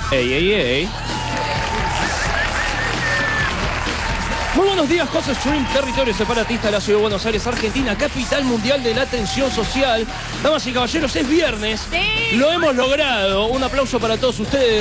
Ey, ey, ey. Muy buenos días, Cosa Stream, territorio separatista de la Ciudad de Buenos Aires, Argentina, capital mundial de la atención social. Damas y caballeros, es viernes. Sí. Lo hemos logrado. Un aplauso para todos ustedes.